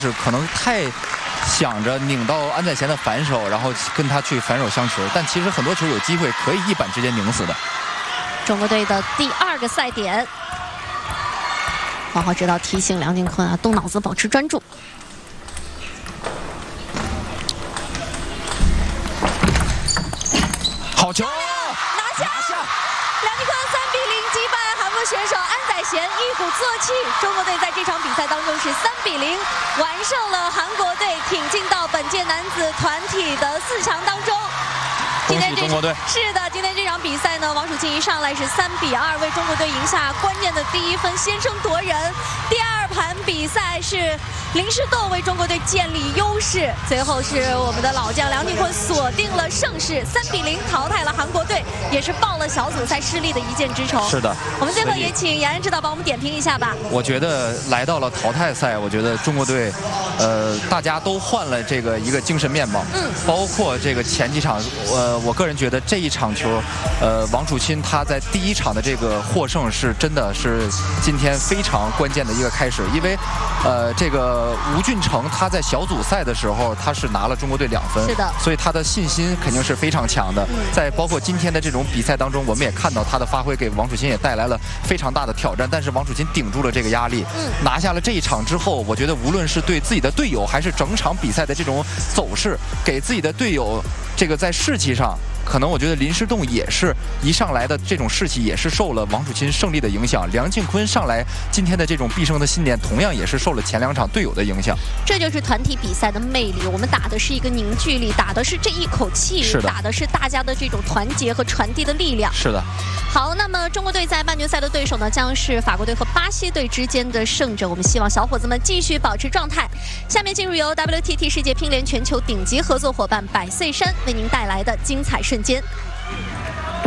是可能太想着拧到安宰贤的反手，然后跟他去反手相球，但其实很多球有机会可以一板之间拧死的。 中国队的第2个赛点，王皓指导提醒梁靖昆啊，动脑子，保持专注。 好球！ 拿下！梁靖昆3比0击败韩国选手安宰贤，一鼓作气，中国队在这场比赛当中是3比0完胜了韩国队，挺进到本届男子团体的4强当中。 恭喜中国队！ 是的，今天这场比赛呢，王楚钦一上来是3比2为中国队赢下关键的第1分，先声夺人。第2盘比赛是林诗栋为中国队建立优势，最后是我们的老将梁靖昆锁定了胜势，3比0淘汰了韩国队，也是报了小组赛失利的一箭之仇。 是的， 我们最后也请杨安指导帮我们点评一下吧。 我觉得来到了淘汰赛，我觉得中国队，大家都换了这个一个精神面貌，包括这个前几场，我个人觉得这一场球，王楚钦他在第1场的这个获胜是真的是今天非常关键的一个开始，因为，这个吴俊成他在小组赛的时候他是拿了中国队2分， 是的， 所以他的信心肯定是非常强的。在包括今天的这种比赛当中，我们也看到他的发挥给王楚钦也带来了非常大的挑战，但是王楚钦顶住了这个压力，拿下了这一场之后，我觉得无论是对自己的队友还是整场比赛的这种走势，给自己的队友这个在士气上。可能我觉得林诗栋也是一上来的这种士气也是受了王楚钦胜利的影响，梁靖昆上来今天的这种必胜的信念同样也是受了前2场队友的影响。 这就是团体比赛的魅力，我们打的是一个凝聚力，打的是这一口气，打的是大家的这种团结和传递的力量。 是的。 好，那么中国队在半决赛的对手呢，将是法国队和巴西队之间的胜者。我们希望小伙子们继续保持状态。下面进入由 WTT 世界乒联全球顶级合作伙伴百岁山为您带来的精彩瞬间。